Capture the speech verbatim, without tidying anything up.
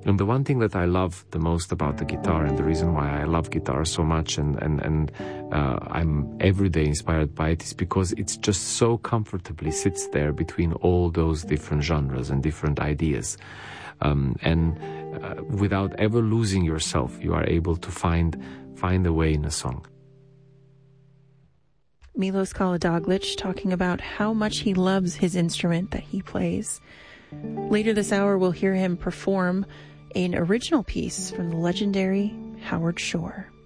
And the one thing that I love the most about the guitar, and the reason why I love guitar so much, and and and uh, I'm every day inspired by it, is because it's just so comfortably sits there between all those different genres and different ideas, um, and uh, without ever losing yourself, you are able to find find a way in a song. Milos Kolodoglic talking about how much he loves his instrument that he plays. Later this hour, we'll hear him perform an original piece from the legendary Howard Shore.